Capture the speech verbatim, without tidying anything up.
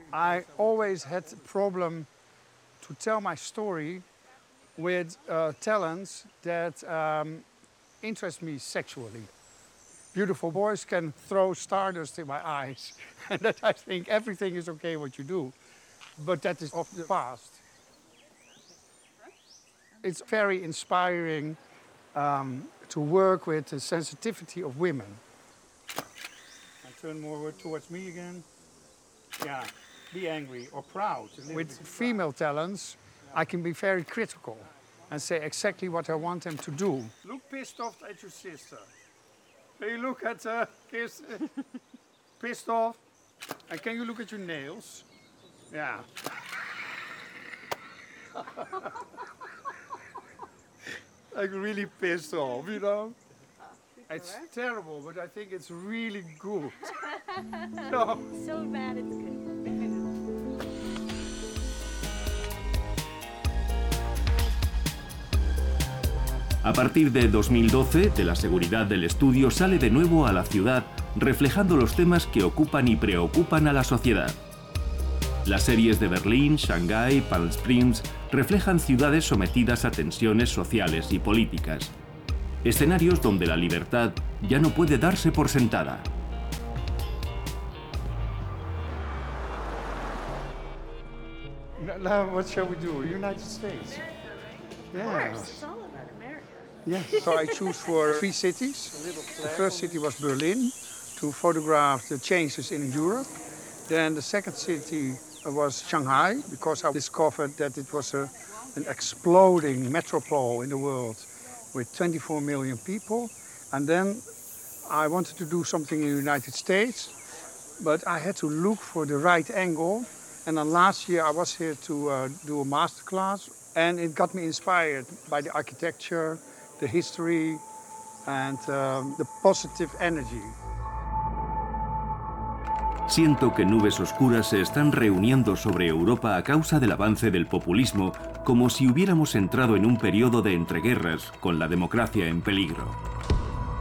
I always had a problem to tell my story with uh, talents that um, interest me sexually. Beautiful boys can throw stardust in my eyes, and that I think everything is okay what you do, but that is of the past. It's very inspiring um, to work with the sensitivity of women. I turn more towards me again. Yeah, be angry or proud. With female talents, I can be very critical and say exactly what I want them to do. Look pissed off at your sister. Can you look at her, kiss, pissed off? And can you look at your nails? Yeah. Like really pissed off, you know? It's terrible, but I think it's really good. No. So bad it's good. A partir de dos mil doce, de la seguridad del estudio sale de nuevo a la ciudad, reflejando los temas que ocupan y preocupan a la sociedad. Las series de Berlín, Shanghái, Palm Springs reflejan ciudades sometidas a tensiones sociales y políticas. Escenarios donde la libertad ya no puede darse por sentada. Now, what shall we do? United States. Yeah. It's all about America. Yeah. So I choose for three cities. The first city was Berlin, to photograph the changes in Europe. Then the second city was Shanghai, because I discovered that it was a, an exploding metropole in the world with twenty-four million people. And then I wanted to do something in the United States, but I had to look for the right angle. And then last year I was here to uh, do a masterclass, and it got me inspired by the architecture, the history, and um, the positive energy. Siento que nubes oscuras se están reuniendo sobre Europa a causa del avance del populismo, como si hubiéramos entrado en un periodo de entreguerras con la democracia en peligro.